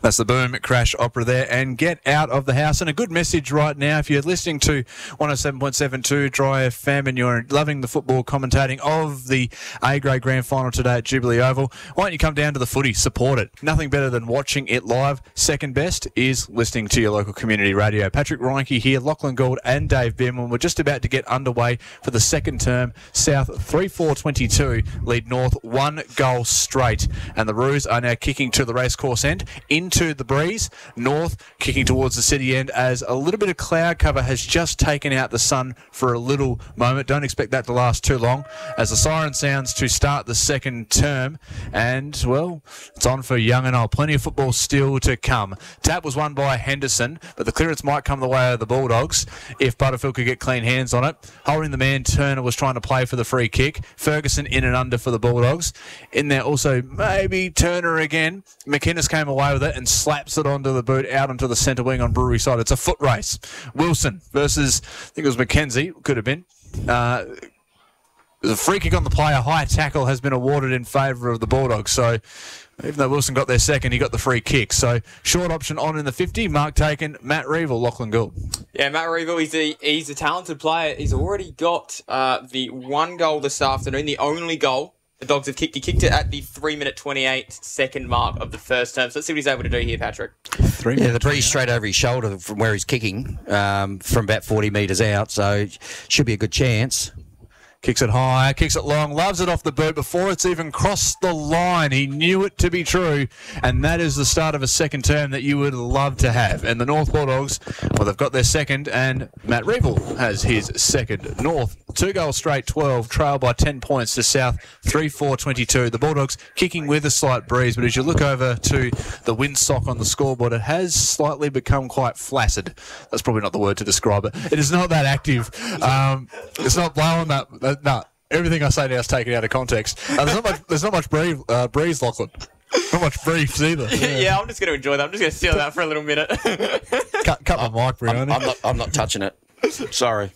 That's the Boom Crash Opera there, and get out of the house. And a good message right now, if you're listening to 107.72 Dry FM and you're loving the football commentating of the A-grade grand final today at Jubilee Oval, why don't you come down to the footy, support it. Nothing better than watching it live. Second best is listening to your local community radio. Patrick Reinke here, Lachlan Gould and Dave Bim, and we're just about to get underway for the second term. South 3-4-22 lead North 1 goal straight, and the Roos are now kicking to the racecourse end into the breeze. North kicking towards the city end as a little bit of cloud cover has just taken out the sun for a little moment. Don't expect that to last too long as the siren sounds to start the second term, and well, it's on for young and old. Plenty of football still to come. Tap was won by Henderson, but the clearance might come the way of the Bulldogs if Butterfield could get clean hands on it. Holding the man, Turner was trying to play for the free kick. Ferguson in and under for the Bulldogs. In there also maybe Turner again. McInnes came away with it and slaps it onto the boot out onto the centre wing on Brewery side. It's a foot race. Wilson versus, I think it was McKenzie, could have been. The free kick on the play, a high tackle has been awarded in favour of the Bulldogs. So even though Wilson got there second, he got the free kick. So short option on in the 50. Mark taken. Matt Reevell, Lachlan Gould. Yeah, Matt Reevell, he's a talented player. He's already got the one goal this afternoon, the only goal the Dogs have kicked. He kicked it at the 3-minute 28-second mark of the first term. So let's see what he's able to do here, Patrick. The breeze straight over his shoulder from where he's kicking, from about 40 metres out. So should be a good chance. Kicks it high, kicks it long, loves it off the boot before it's even crossed the line. He knew it to be true, and that is the start of a second term that you would love to have. And the North Bulldogs, well, they've got their second, and Matt Reevell has his second. North, 2 goals straight, 12, trail by 10 points to South, 3-4-22. The Bulldogs kicking with a slight breeze, but as you look over to the windsock on the scoreboard, it has slightly become quite flaccid. That's probably not the word to describe it. It is not that active. It's not blowing that. No, everything I say now is taken out of context. There's not much breeze, Lachlan. Not much briefs either. Yeah, I'm just going to enjoy that. I'm just going to steal that for a little minute. cut my mic, Brianna. I'm not touching it. Sorry.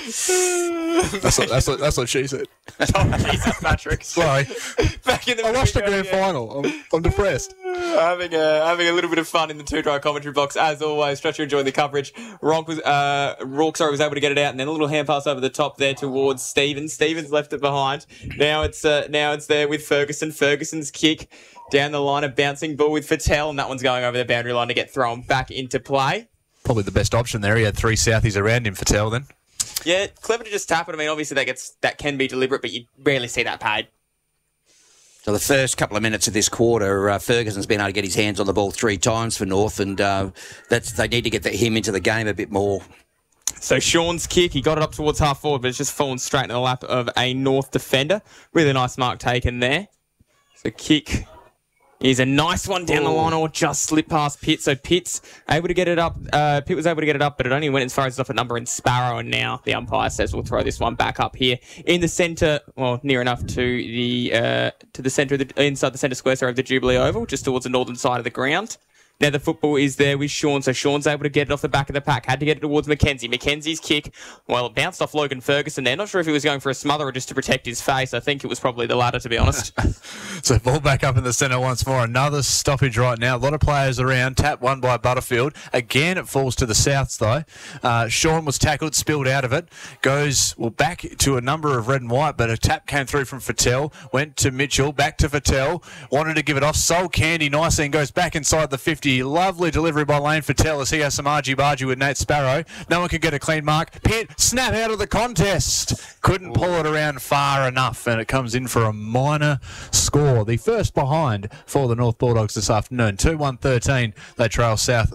That's what she said. Oh, Jesus, Patrick. Sorry. Back in the I watched the grand final. I'm depressed. Having a little bit of fun in the Two Dry commentary box as always. Stretcher enjoying the coverage. Rourke was able to get it out, and then a little hand pass over the top there towards Stevens. Stevens left it behind. Now it's there with Ferguson. Ferguson's kick down the line, a bouncing ball with Fattel, and that one's going over the boundary line to get thrown back into play. Probably the best option there. He had 3 Southies around him, Fattel, then. Yeah, clever to just tap it. I mean, obviously that can be deliberate, but you rarely see that paid. So the first couple of minutes of this quarter, Ferguson's been able to get his hands on the ball 3 times for North, and they need to get him into the game a bit more. So Sean's kick, he got it up towards half forward, but it's just fallen straight in the lap of a North defender. Really nice mark taken there. So kick is a nice one down the line, or just slip past Pitt. So Pitt's able to get it up. Pitt was able to get it up, but it only went as far as off a number in Sparrow, and now the umpire says we'll throw this one back up here in the centre, well, near enough to the centre of inside the centre square of the Jubilee Oval, just towards the northern side of the ground. Now the football is there with Sean, so Sean's able to get it off the back of the pack. Had to get it towards Mackenzie. Mackenzie's kick, well, it bounced off Logan Ferguson there. Not sure if he was going for a smother or just to protect his face. I think it was probably the latter, to be honest. So ball back up in the centre once more. Another stoppage right now. A lot of players around. Tap won by Butterfield. Again, it falls to the Souths, though. Sean was tackled, spilled out of it. Goes, well, back to a number of red and white, but a tap came through from Fattel. Went to Mitchell, back to Fattel. Wanted to give it off. Sold Candy nicely and goes back inside the 50. Lovely delivery by Lane Fattel as he has some argy-bargy with Nate Sparrow. No one could get a clean mark. Pitt, snap out of the contest. Couldn't pull it around far enough, and it comes in for a minor score. The first behind for the North Bulldogs this afternoon. 2-1-13. They trail South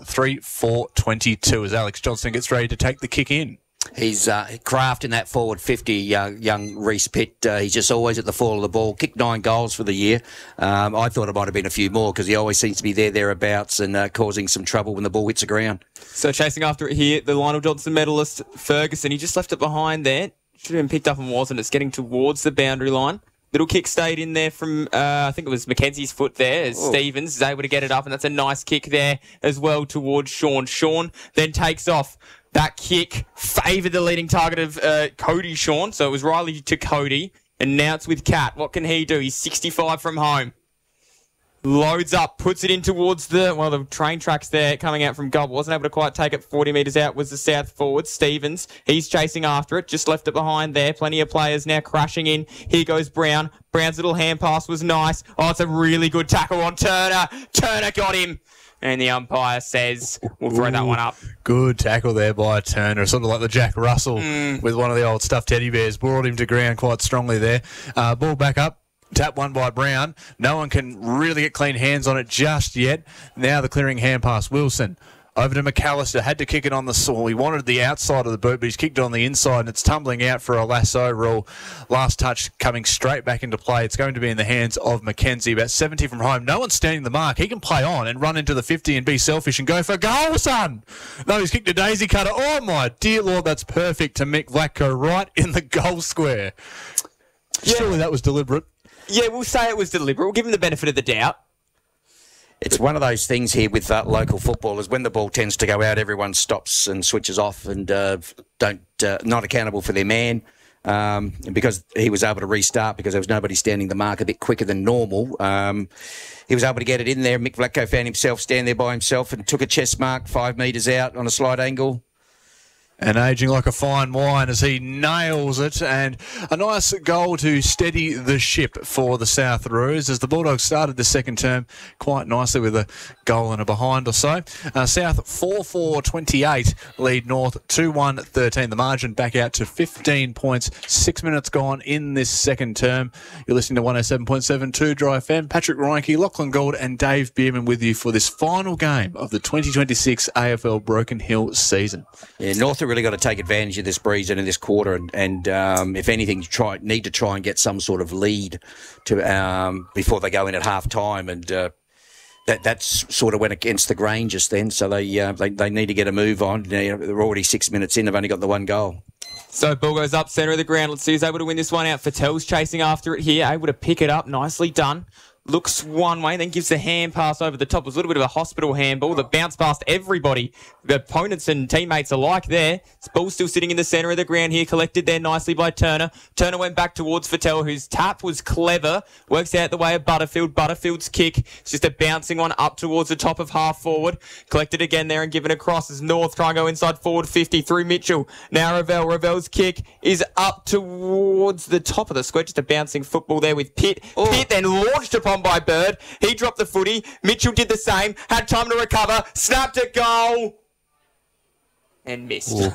3-4-22 as Alex Johnson gets ready to take the kick in. He's crafting that forward 50, young Reece Pitt. He's just always at the fall of the ball. Kicked 9 goals for the year. I thought it might have been a few more because he always seems to be thereabouts and causing some trouble when the ball hits the ground. So chasing after it here, the Lionel Johnson medalist, Ferguson. He just left it behind there. Should have been picked up and wasn't. It's getting towards the boundary line. Little kick stayed in there from, I think it was Mackenzie's foot there, as Stevens is able to get it up, and that's a nice kick there as well towards Sean. Sean then takes off. That kick favoured the leading target of Cody Sean, so it was Riley to Cody, and now it's with Cat. What can he do? He's 65 from home. Loads up, puts it in towards the train tracks there coming out from Gob. Wasn't able to quite take it 40 metres out, was the south forward, Stevens. He's chasing after it, just left it behind there. Plenty of players now crashing in. Here goes Brown. Brown's little hand pass was nice. Oh, it's a really good tackle on Turner. Turner got him. And the umpire says, we'll throw that one up. Good tackle there by Turner. Sort of like the Jack Russell with one of the old stuffed teddy bears. Brought him to ground quite strongly there. Ball back up. Tap one by Brown. No one can really get clean hands on it just yet. Now the clearing hand pass. Wilson over to McAllister. Had to kick it on the saw. He wanted the outside of the boot, but he's kicked it on the inside, and it's tumbling out for a lasso rule. Last touch coming straight back into play. It's going to be in the hands of Mackenzie. About 70 from home. No one's standing the mark. He can play on and run into the 50 and be selfish and go for goal, son. No, he's kicked a daisy cutter. Oh, my dear Lord, that's perfect to Mick Vlatko right in the goal square. Yeah. Surely that was deliberate. Yeah, we'll say it was deliberate. We'll give him the benefit of the doubt. It's one of those things here with local footballers. When the ball tends to go out, everyone stops and switches off and not accountable for their man. Because he was able to restart because there was nobody standing the mark a bit quicker than normal. He was able to get it in there. Mick Vlatko found himself stand there by himself and took a chest mark 5 metres out on a slight angle. And ageing like a fine wine as he nails it. And a nice goal to steady the ship for the South Roos as the Bulldogs started the second term quite nicely with a goal and a behind or so. South 4-4-28 lead North 2-1-13. The margin back out to 15 points. 6 minutes gone in this second term. You're listening to 107.72 Dry FM. Patrick Reinke, Lachlan Gould and Dave Bierman with you for this final game of the 2026 AFL Broken Hill season. Yeah, North really got to take advantage of this breeze and in this quarter, and if anything, need to try and get some sort of lead to before they go in at half time, and that's sort of went against the grain just then. So they need to get a move on. They're already 6 minutes in. They've only got the one goal. So ball goes up centre of the ground. Let's see who's able to win this one out. Fattel's chasing after it here, able to pick it up. Nicely done. Looks one way, then gives the hand pass over the top. It was a little bit of a hospital handball that bounced past everybody, the opponents and teammates alike there. This ball still sitting in the centre of the ground here, collected there nicely by Turner. Turner went back towards Fattel, whose tap was clever. Works out the way of Butterfield. Butterfield's kick, it's just a bouncing one up towards the top of half forward. Collected again there and given across as North try and go inside forward 50 through Mitchell. Now Ravel's kick is up towards the top of the square. Just a bouncing football there with Pitt. Oh. Pitt then launched upon by Bird. He dropped the footy. Mitchell did the same. Had time to recover. Snapped a goal. And missed.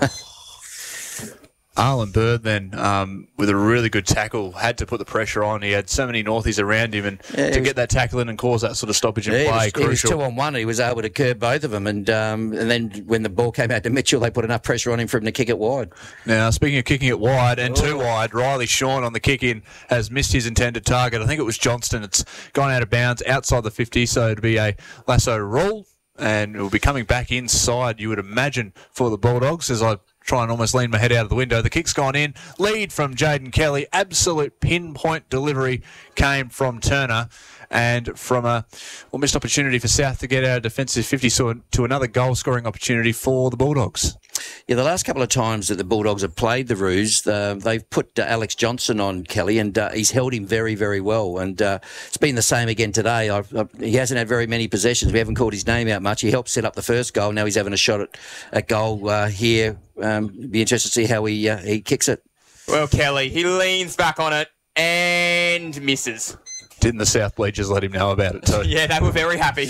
Arlen Bird then, with a really good tackle, had to put the pressure on. He had so many Northies around him, and to get that tackle in and cause that sort of stoppage in play, crucial. He was 2-on-1. He was able to curb both of them, and then when the ball came out to Mitchell, they put enough pressure on him for him to kick it wide. Now, speaking of kicking it wide and too wide, Riley Shawn on the kick-in has missed his intended target. I think it was Johnston. It's gone out of bounds outside the 50, so it'll be a lasso rule, and it will be coming back inside, you would imagine, for the Bulldogs, as I try and almost lean my head out of the window. The kick's gone in. Lead from Jaden Kelly. Absolute pinpoint delivery came from Turner. And from a missed opportunity for South to get out of defensive 50 to another goal-scoring opportunity for the Bulldogs. Yeah, the last couple of times that the Bulldogs have played the Roos, they've put Alex Johnson on Kelly, and he's held him very, very well. And it's been the same again today. He hasn't had very many possessions. We haven't called his name out much. He helped set up the first goal. Now he's having a shot at goal here. Be interested to see how he kicks it. Well, Kelly, he leans back on it and misses. Didn't the South Bleachers let him know about it too? Yeah, they were very happy.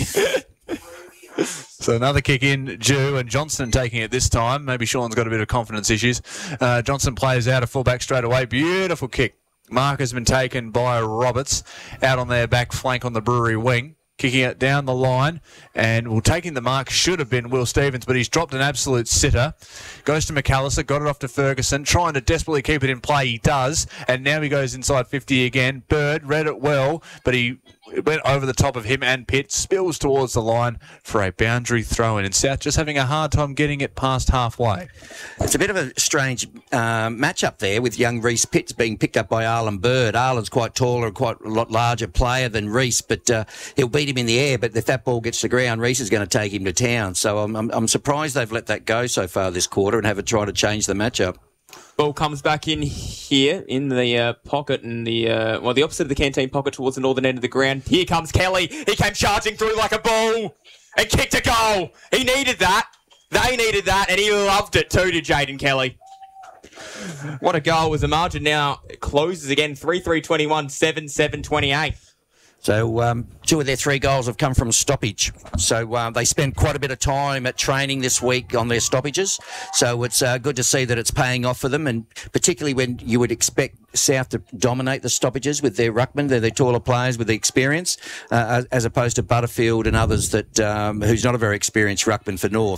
So another kick in due, and Johnston taking it this time. Maybe Sean's got a bit of confidence issues. Johnston plays out a fullback straight away. Beautiful kick. Mark has been taken by Roberts out on their back flank on the Brewery wing. Kicking it down the line, and taking the mark should have been Will Stevens, but he's dropped an absolute sitter. Goes to McAllister, got it off to Ferguson, trying to desperately keep it in play. He does, and now he goes inside 50 again. Bird read it well, but he went over the top of him and Pitt, spills towards the line for a boundary throw-in. And South just having a hard time getting it past halfway. It's a bit of a strange match-up there with young Reece Pitts being picked up by Arlen Bird. Arlen's quite taller and quite a lot larger player than Reece, but he'll beat him in the air. But if that ball gets to ground, Reece is going to take him to town. So I'm surprised they've let that go so far this quarter and haven't tried to change the matchup. Ball comes back in here in the pocket and the opposite of the canteen pocket towards the northern end of the ground. Here comes Kelly. He came charging through like a bull and kicked a goal. He needed that. They needed that, and he loved it too, did Jaden Kelly. What a goal. Was the margin now closes again, 3-3-21, 7-7-28. So 2 of their 3 goals have come from stoppage. So they spend quite a bit of time at training this week on their stoppages. So it's good to see that it's paying off for them, and particularly when you would expect South to dominate the stoppages with their ruckmen. They're the taller players with the experience, as opposed to Butterfield and others that who's not a very experienced ruckman for North.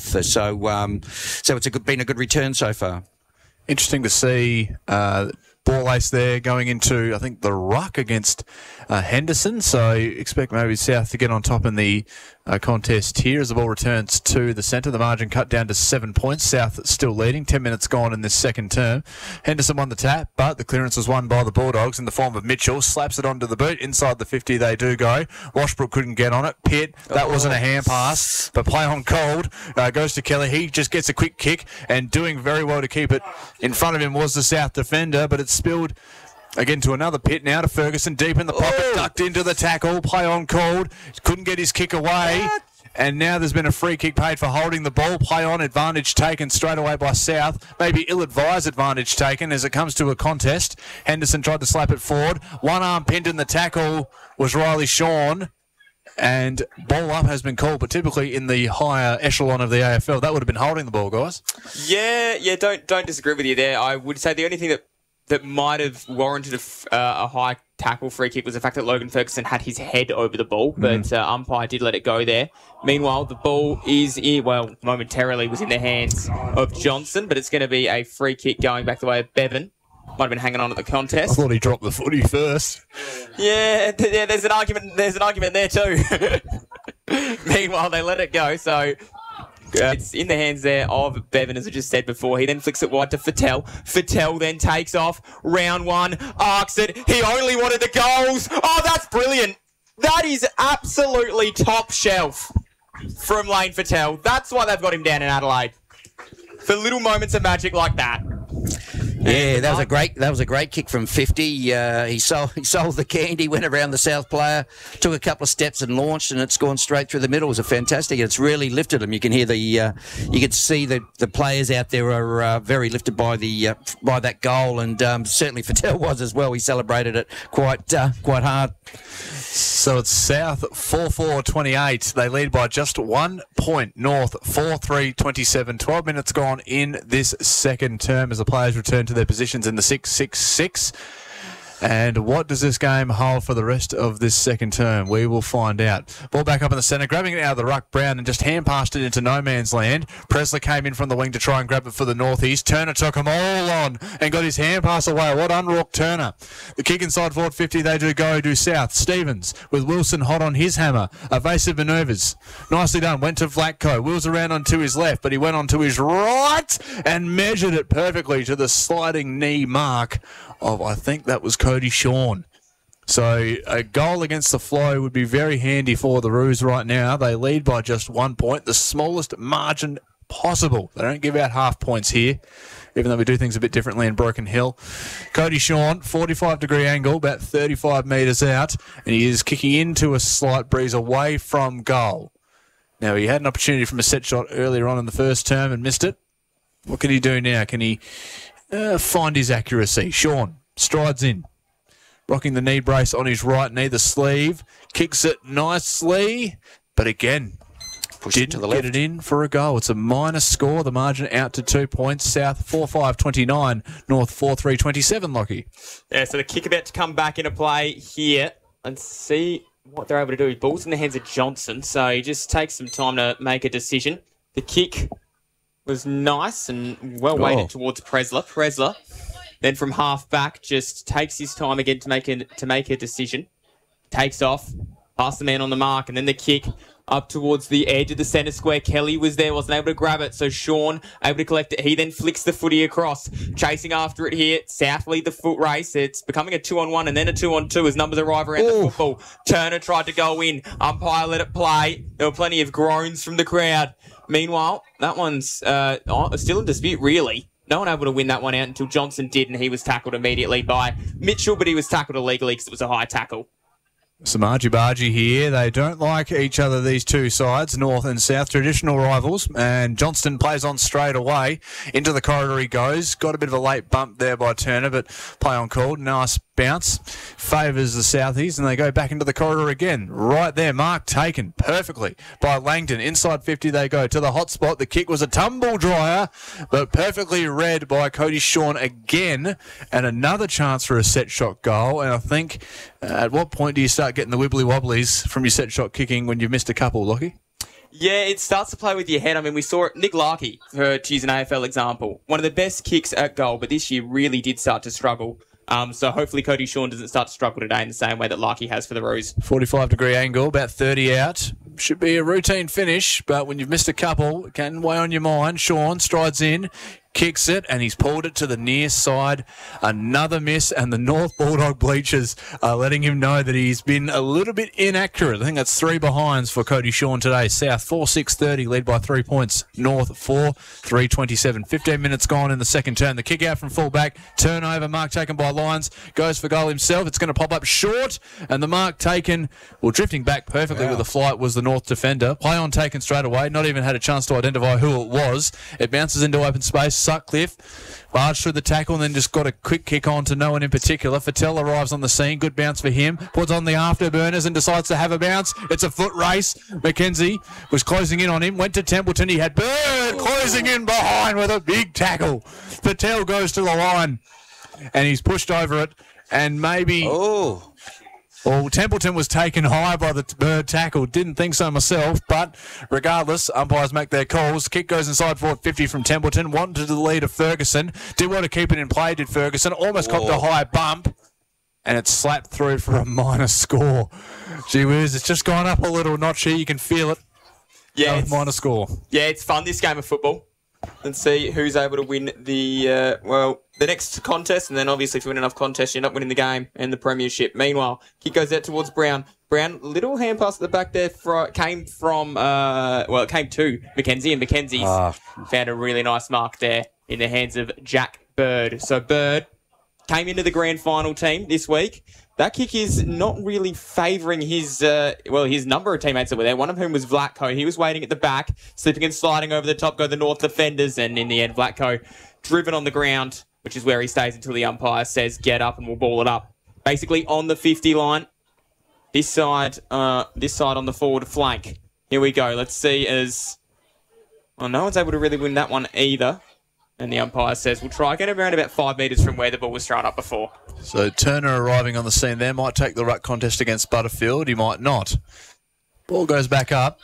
So it's been a good return so far. Interesting to see ball ace there going into, I think, the ruck against Henderson. So expect maybe South to get on top in the contest here as the ball returns to the centre. The margin cut down to 7 points. South still leading. 10 minutes gone in this second term. Henderson won the tap, but the clearance was won by the Bulldogs in the form of Mitchell. Slaps it onto the boot. Inside the 50 they do go. Washbrook couldn't get on it. Pitt, that wasn't a hand pass, but play on cold. Goes to Kelly. He just gets a quick kick and doing very well to keep it in front of him was the South defender, but it's spilled again to another Pitt, now to Ferguson, deep in the pocket, ducked into the tackle, play on called, couldn't get his kick away, and now there's been a free kick paid for holding the ball, play on, advantage taken straight away by South, maybe ill-advised advantage taken as it comes to a contest. Henderson tried to slap it forward, one arm pinned in the tackle was Riley Shawn, and ball up has been called, but typically in the higher echelon of the AFL, that would have been holding the ball, guys. Yeah, don't disagree with you there. I would say the only thing that might have warranted a high tackle free kick was the fact that Logan Ferguson had his head over the ball, but umpire did let it go there. Meanwhile, the ball is momentarily was in the hands of Johnson, but it's going to be a free kick going back the way of Bevan. Might have been hanging on at the contest. I thought he dropped the footy first. Yeah, there's an argument there too. Meanwhile, they let it go, so it's in the hands there of Bevan, as I just said before. He then flicks it wide to Fattel. Fattel then takes off. Round one, arcs it. He only wanted the goals. Oh, that's brilliant. That is absolutely top shelf from Lane Fattel. That's why they've got him down in Adelaide. For little moments of magic like that. Yeah, that was a great kick from 50. He sold the candy, went around the South player, took a couple of steps and launched, and it's gone straight through the middle. It was a fantastic. It's really lifted him. You can hear you can see the players out there are very lifted by that goal, and certainly Fattel was as well. He celebrated it quite hard. So it's South 4-4-28. They lead by just 1 point. North 4-3-27. 12 minutes gone in this second term as the players return to their positions in the 6-6-6. And what does this game hold for the rest of this second term? We will find out. Ball back up in the centre, grabbing it out of the ruck, Brown, and just hand-passed it into no man's land. Presley came in from the wing to try and grab it for the northeast. Turner took them all on and got his hand-pass away. What unrocked Turner. The kick inside forward 50, they do South. Stevens with Wilson hot on his hammer. Evasive manoeuvres. Nicely done. Went to Vlatko. Wheels around onto his left, but he went onto his right and measured it perfectly to the sliding knee mark of, I think that was Cody Shawn. So a goal against the flow would be very handy for the Roos right now. They lead by just 1 point, the smallest margin possible. They don't give out half points here, even though we do things a bit differently in Broken Hill. Cody Shawn, 45-degree angle, about 35 metres out, and he is kicking into a slight breeze away from goal. Now, he had an opportunity from a set shot earlier on in the first term and missed it. What can he do now? Can he find his accuracy? Shawn strides in, rocking the knee brace on his right knee, the sleeve, kicks it nicely, but again, didn't get it in for a goal. It's a minus score, the margin out to 2 points. South 4-5-29, North 4-3-27, Lockie. Yeah, so the kick about to come back into play here and see what they're able to do. Ball's in the hands of Johnson, so he just takes some time to make a decision. The kick was nice and well weighted towards Presler. Presler then from half back just takes his time again to make a decision. Takes off, past the man on the mark, and then the kick up towards the edge of the centre square. Kelly was there, wasn't able to grab it, so Shawn able to collect it. He then flicks the footy across, chasing after it here. South lead the foot race. It's becoming a 2-on-1 and then a 2-on-2 as numbers arrive around the football. Turner tried to go in. Umpire let it play. There were plenty of groans from the crowd. Meanwhile, that one's still in dispute, really. No one able to win that one out until Johnson did, and he was tackled immediately by Mitchell, but he was tackled illegally because it was a high tackle. Some argy-bargy here. They don't like each other, these two sides, North and South, traditional rivals. And Johnston plays on straight away. Into the corridor he goes. Got a bit of a late bump there by Turner, but play on called. Nice bounce. Favours the Southies, and they go back into the corridor again. Right there, mark taken perfectly by Langdon. Inside 50 they go to the hot spot. The kick was a tumble dryer, but perfectly read by Cody Shawn again. And another chance for a set shot goal. And I think, at what point do you start getting the wibbly wobblies from your set shot kicking when you've missed a couple, Lockie? Yeah, it starts to play with your head. I mean, we saw it. Nick Larkey, to use an AFL example, one of the best kicks at goal, but this year really did start to struggle. So hopefully Cody Shawn doesn't start to struggle today in the same way that Larkey has for the Roos. 45-degree angle, about 30 out. Should be a routine finish, but when you've missed a couple, it can weigh on your mind. Shawn strides in, kicks it, and he's pulled it to the near side. Another miss, and the North Bulldog bleachers are letting him know that he's been a little bit inaccurate. I think that's 3 behinds for Cody Shawn today. South 4-6-30, led by 3 points. North 4-3-27. 15 minutes gone in the second turn. The kick out from full-back. Turnover, mark taken by Lyons. Goes for goal himself. It's going to pop up short, and the mark taken, well, drifting back perfectly with the flight was the North defender. Play on taken straight away. Not even had a chance to identify who it was. It bounces into open space. Sutcliffe barged through the tackle and then just got a quick kick on to no one in particular. Fattel arrives on the scene. Good bounce for him. Puts on the afterburners and decides to have a bounce. It's a foot race. McKenzie was closing in on him. Went to Templeton. He had Bird closing in behind with a big tackle. Fattel goes to the line and he's pushed over it and maybe... Well, Templeton was taken high by the Bird tackle. Didn't think so myself, but regardless, umpires make their calls. Kick goes inside forward 50 from Templeton. Wanted the lead of Ferguson. Did want to keep it in play, did Ferguson. Almost copped a high bump, and it slapped through for a minor score. Gee whiz, it's just gone up a little notch here. You can feel it. Yeah, Minor score. Yeah, it's fun, this game of football. Let's see who's able to win the next contest, and then obviously if you win enough contests, you're not winning the game and the premiership. Meanwhile, kick goes out towards Brown. Brown, little hand pass at the back there, came to Mackenzie, and Mackenzie's found a really nice mark there in the hands of Jack Bird. So Bird came into the grand final team this week. That kick is not really favouring his number of teammates that were there, one of whom was Vlatko. He was waiting at the back, slipping and sliding over the top, go the North defenders, and in the end, Vlatko driven on the ground, which is where he stays until the umpire says, get up and we'll ball it up. Basically on the 50 line, this side on the forward flank. Here we go. Let's see as... Well, no one's able to really win that one either. And the umpire says, we'll try again around about 5 metres from where the ball was thrown up before. So Turner arriving on the scene there might take the ruck contest against Butterfield. He might not. Ball goes back up.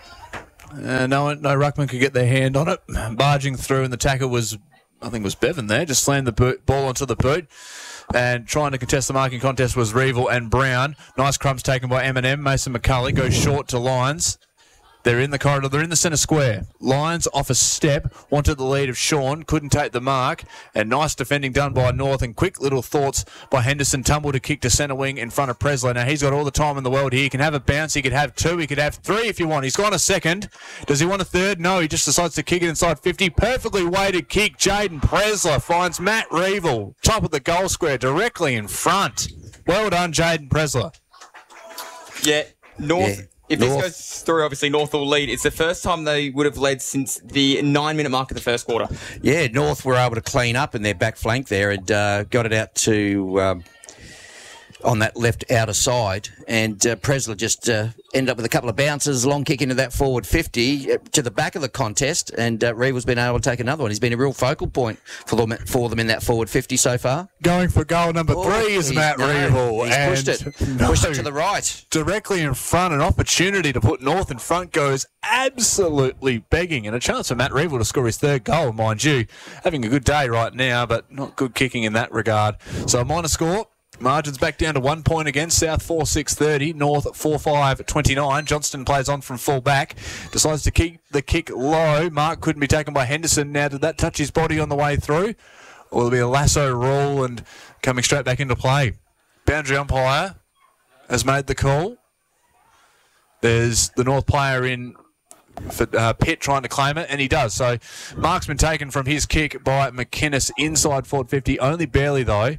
No ruckman could get their hand on it. Barging through, and the tackle was, I think it was Bevan there, just slammed the ball onto the boot. And trying to contest the marking contest was Reevil and Brown. Nice crumbs taken by Eminem. Mason McCulley goes short to Lyons. They're in the corridor. They're in the centre square. Lyons off a step. Wanted the lead of Shawn. Couldn't take the mark. And nice defending done by North. And quick little thoughts by Henderson. Tumbled a kick to centre wing in front of Presler. Now, he's got all the time in the world here. He can have a bounce. He could have 2. He could have 3 if you want. He's gone a second. Does he want a third? No. He just decides to kick it inside 50. Perfectly weighted kick. Jaden Presler finds Matt Reevil. Top of the goal square. Directly in front. Well done, Jaden Presler. Yeah. North... Yeah. If this goes through, obviously, North will lead. It's the first time they would have led since the 9-minute mark of the first quarter. Yeah, North were able to clean up in their back flank there and got it out to on that left outer side. And Presler just ended up with a couple of bounces, long kick into that forward 50 to the back of the contest. And Reevel's been able to take another one. He's been a real focal point for them in that forward 50 so far. Going for goal number 3 is Matt Reevil. He's pushed it to the right. Directly in front, an opportunity to put North in front goes absolutely begging. And a chance for Matt Reevil to score his 3rd goal, mind you. Having a good day right now, but not good kicking in that regard. So a minor score. Margins back down to 1 point again. South 4-6-30. North 4-5-29. Johnston plays on from full back. Decides to keep the kick low. Mark couldn't be taken by Henderson. Now, did that touch his body on the way through? Or will there be a lasso rule and coming straight back into play? Boundary umpire has made the call. There's the North player in for Pitt trying to claim it, and he does. So marksman taken from his kick by McInnes inside forward 50, only barely though.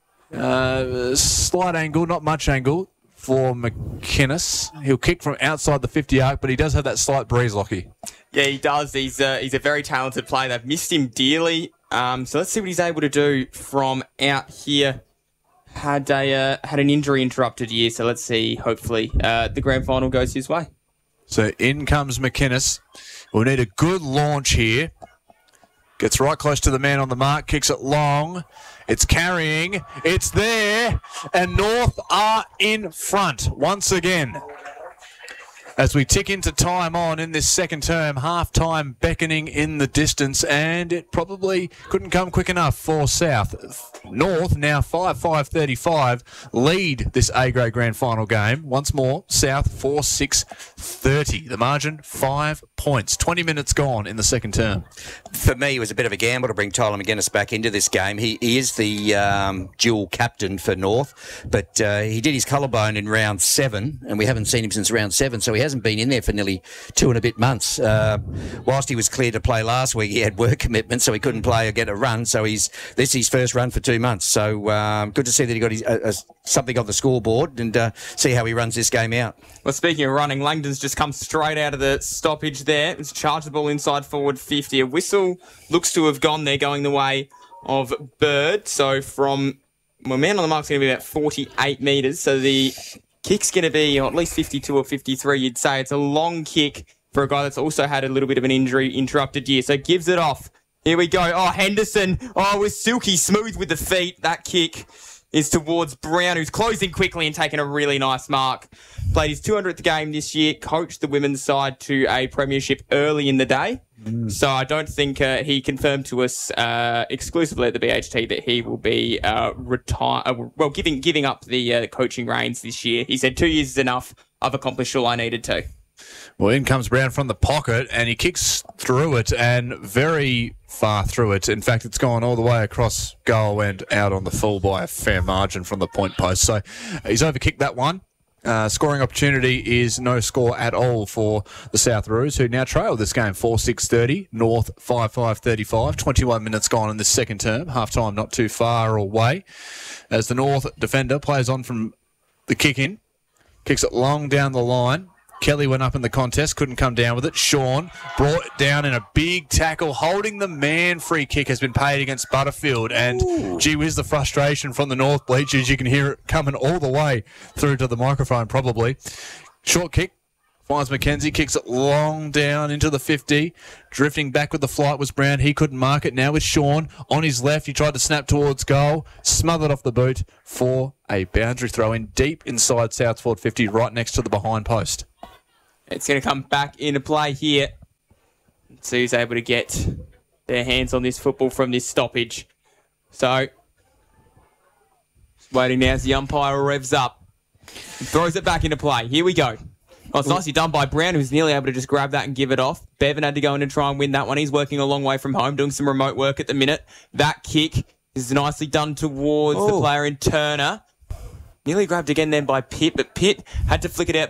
Slight angle, not much angle for McInnes. He'll kick from outside the 50 arc, but he does have that slight breeze, Lockie. Yeah, he does. He's a very talented player. They've missed him dearly. So let's see what he's able to do from out here. Had an injury interrupted year, so let's see. Hopefully, the grand final goes his way. So in comes McInnes. We'll need a good launch here. Gets right close to the man on the mark, kicks it long. It's carrying. It's there. And North are in front once again. As we tick into time on in this second term, half-time beckoning in the distance, and it probably couldn't come quick enough for South. North, now 5-5-35, lead this A-grade grand final game. Once more, South 4-6-30. The margin, 5 points. 20 minutes gone in the second term. For me, it was a bit of a gamble to bring Tyler McGuinness back into this game. He is the dual captain for North, but he did his collarbone in round 7, and we haven't seen him since round 7, so he hasn't been in there for nearly 2 and a bit months. Whilst he was clear to play last week, he had work commitments, so he couldn't play or get a run. So this is his first run for 2 months. So good to see that he got something on the scoreboard and see how he runs this game out. Well, speaking of running, Langdon's just come straight out of the stoppage there. It's charged the ball inside forward 50. A whistle looks to have gone there, going the way of Bird. So man on the mark's going to be about 48 metres. So the kick's going to be at least 52 or 53, you'd say. It's a long kick for a guy that's also had a little bit of an injury interrupted year. So gives it off. Here we go. Oh, Henderson. Oh, was silky smooth with the feet. That kick is towards Brown, who's closing quickly and taking a really nice mark. Played his 200th game this year, coached the women's side to a premiership early in the day. So I don't think he confirmed to us exclusively at the BHT that he will be giving up the coaching reins this year. He said 2 years is enough. I've accomplished all I needed to. Well, in comes Brown from the pocket, and he kicks through it, and very far through it. In fact, it's gone all the way across goal and out on the full by a fair margin from the point post. So he's overkicked that one. Scoring opportunity is no score at all for the South Roos, who now trail this game 4-6-30, North 5-5-35. 21 minutes gone in this second term. Half-time not too far away. As the North defender plays on from the kick-in, kicks it long down the line. Kelly went up in the contest, couldn't come down with it. Sean brought it down in a big tackle, holding the man. Free kick has been paid against Butterfield. And gee whiz, the frustration from the North bleachers. You can hear it coming all the way through to the microphone probably. Short kick. Finds McKenzie, kicks it long down into the 50. Drifting back with the flight was Brown. He couldn't mark it. Now with Sean on his left. He tried to snap towards goal. Smothered off the boot for a boundary throw in deep inside South forward 50, right next to the behind post. It's going to come back into play here. Let's see who's able to get their hands on this football from this stoppage. So, waiting now as the umpire revs up. Throws it back into play. Here we go. Oh, it's nicely done by Brown, who's nearly able to just grab that and give it off. Bevan had to go in and try and win that one. He's working a long way from home, doing some remote work at the minute. That kick is nicely done towards the player in Turner. Nearly grabbed again then by Pitt, but Pitt had to flick it out